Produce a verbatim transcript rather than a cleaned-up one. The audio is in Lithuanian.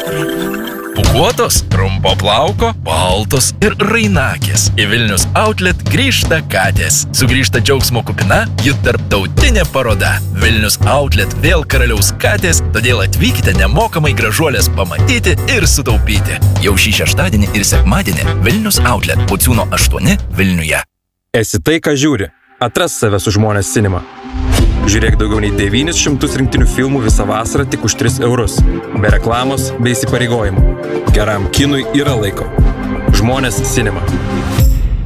Pūkuotos, trumpo plauko, baltos ir rainakės. Į Vilnius Outlet grįžta katės. Sugrįžta džiaugsmo kupina jų tarptautinė paroda. Vilnius Outlet vėl karaliaus katės, todėl atvykite nemokamai gražuolės pamatyti ir sutaupyti. Jau šį šeštadienį ir sekmadienį Vilnius Outlet Pociūno aštuoni Vilniuje. Esi tai, ką žiūri. Atras save su Žmonės Cinema. Žiūrėk daugiau nei devynis šimtus rinktinių filmų visą vasarą tik už tris eurus. Be reklamos, be įsipareigojimų. Geram kinui yra laiko. Žmonės Cinema.